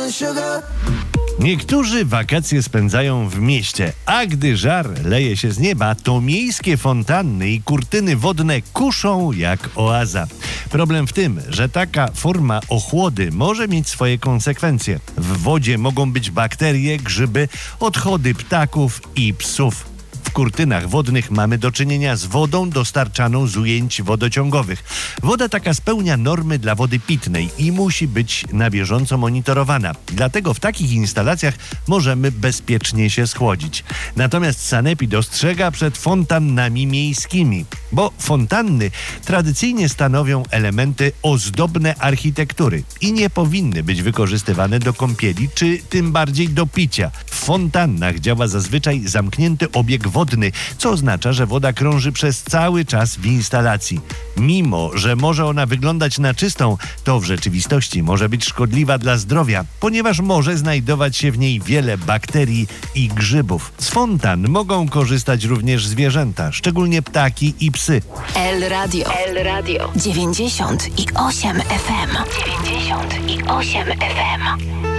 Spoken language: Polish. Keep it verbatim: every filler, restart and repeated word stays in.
Niektórzy wakacje spędzają w mieście, a gdy żar leje się z nieba, to miejskie fontanny i kurtyny wodne kuszą jak oaza. Problem w tym, że taka forma ochłody może mieć swoje konsekwencje. W wodzie mogą być bakterie, grzyby, odchody ptaków i psów. W kurtynach wodnych mamy do czynienia z wodą dostarczaną z ujęć wodociągowych. Woda taka spełnia normy dla wody pitnej i musi być na bieżąco monitorowana. Dlatego w takich instalacjach możemy bezpiecznie się schłodzić. Natomiast sanepid ostrzega przed fontannami miejskimi, bo fontanny tradycyjnie stanowią elementy ozdobne architektury i nie powinny być wykorzystywane do kąpieli, czy tym bardziej do picia. W fontannach działa zazwyczaj zamknięty obieg wodny, co oznacza, że woda krąży przez cały czas w instalacji. Mimo że może ona wyglądać na czystą, to w rzeczywistości może być szkodliwa dla zdrowia, ponieważ może znajdować się w niej wiele bakterii i grzybów. Z fontan mogą korzystać również zwierzęta, szczególnie ptaki i psy. El Radio. El Radio. dziewięćdziesiąt i osiem F M. dziewięćdziesiąt i osiem F M.